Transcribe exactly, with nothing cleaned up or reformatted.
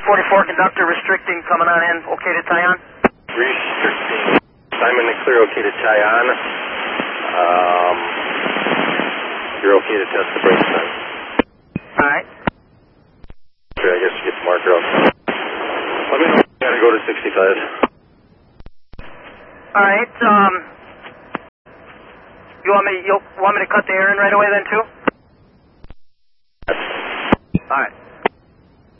forty-four conductor restricting, coming on in, okay to tie on? Restricting. I'm in the clear, okay to tie on. Um, you're okay to test the brakes then. Alright. Okay, I guess you get the marker out. Let me know if you gotta go to sixty-five. Alright, um, you want me, you want me to cut the air in right away then too? Yes. Alright.